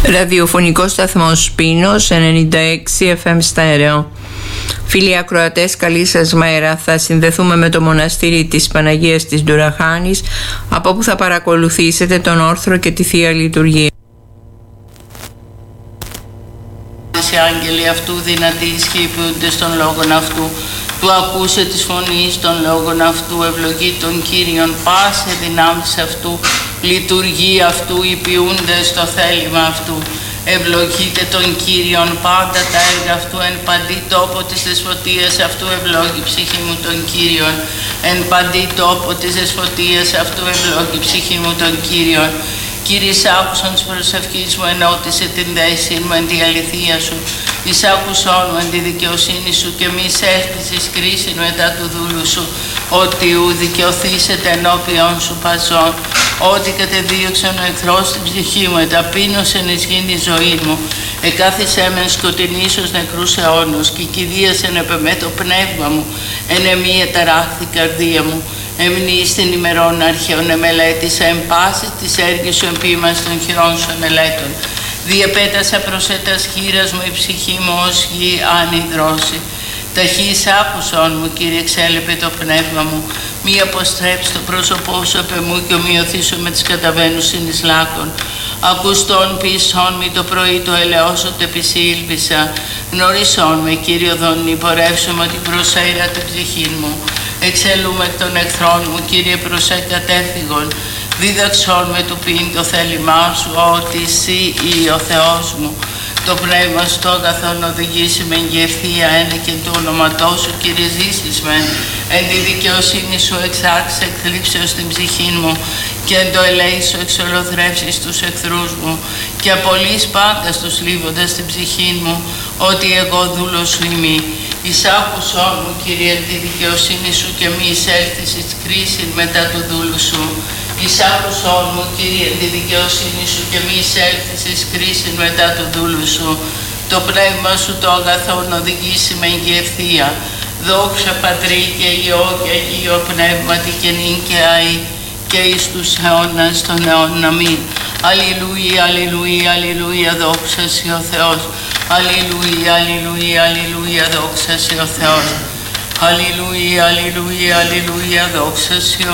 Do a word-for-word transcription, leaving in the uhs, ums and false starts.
Ραδιοφωνικό σταθμός Πίνος ενενήντα έξι εφ εμ στέρεο. Φίλοι ακροατές, καλή σας μέρα. Θα συνδεθούμε με το μοναστήρι της Παναγίας της Ντουραχάνης, από όπου θα παρακολουθήσετε τον όρθρο και τη Θεία Λειτουργία. Οι άγγελοι αυτού δυνατοί ισχύονται στον λόγον αυτού. Του ακούσε της φωνής των λόγων αυτού, ευλογεί τον Κύριον πάσε δυνάμεις αυτού, λειτουργεί αυτού, υπηούνται στο θέλημα αυτού. Ευλογείτε τον Κύριον πάντα τα έργα αυτού, εν παντή τόπο της δεσποτείας αυτού ευλόγη ψυχή μου τον Κύριον. Εν παντή τόπο της δεσποτείας αυτού ευλόγη ψυχή μου τον Κύριον. Κύριε, άκουσον της προσευχής μου, ενώτισε την δέση μου εν τη αληθεία σου. Εισάκουσόν μου εν τη δικαιοσύνη σου και μη σέρπισης κρίση μετά του δούλου σου. Ότι ου δικαιωθήσετε ενώπιον σου παζών. Ότι κατεδίωξαν ο εχθρός στην ψυχή μου, εταπείνωσεν εις γήν τη ζωή μου. Εκάθισέ μεν σκοτεινήσος νεκρούς αιώνους και κηδίασεν επ' εμέ το πνεύμα μου. Εν εμή εταράχθη καρδία μου. Εμνείς την ημερών αρχαίων εμελέτησα, εν πάσης της έργης σου εμπίμας των χειρών σου εμελέτων. Διεπέτασα προσέτας χείρας μου η ψυχή μου ως γη αν υδρώσει. Ταχύς άκουσον μου, Κύριε, εξέλεπε το πνεύμα μου. Μη αποστρέψει το πρόσωπό σου επ' εμού και ομοιωθήσω με τις καταβαίνους συν εις λάκων. Ακουστών πείσον μη το πρωί το ελαιώσω τε επισήλβησα. Γνωρισόν με, Κύριε οδόν, υπορεύσομαι ότι προσέειρα την ψυχή μου. Εξελούμε εκ των εχθρών μου, Κύριε, προσέ κατέφυγον. Δίδαξόν με του πίν το θέλημά σου, ότι εσύ ή ο Θεός μου. Το πνεύμα σου το αγαθόν οδηγήσει με και ευθεία ένα και του όνοματό σου, Κύριε, ζήσεις με. Εν τη δικαιοσύνη σου εξάξεις εκθλίψεως την ψυχή μου και εν το ελέη σου εξολοθρεύσεις τους εχθρούς μου και απολύς πάντα τους λίβοντας την ψυχή μου, ότι εγώ δούλος σου ημί. Εισάκουσόν μου, Κύριε, εν τη δικαιοσύνη σου και μη εισέλθεις εις κρίσιν μετά του δούλου σου. Εισάκουσόν μου, Κύριε, εν τη δικαιοσύνη σου και μη εισέλθεις εις κρίσιν μετά του δούλου σου. Το πνεύμα σου το αγαθόν οδηγήσει με και ευθεία. Δόξα Πατρί και Υιό και Αγίο Πνεύματι και νυν και αεί και εις τους αιώνας των αιώνων. Αμήν. Αλληλούια, αλληλούια, αλληλούια, δόξα σοι ο Θεός. Αλληλούια, αλληλούια, αλληλούια, δόξα σοι ο Θεός. Αλληλούια, αλληλούια, αλληλούια, δόξα σοι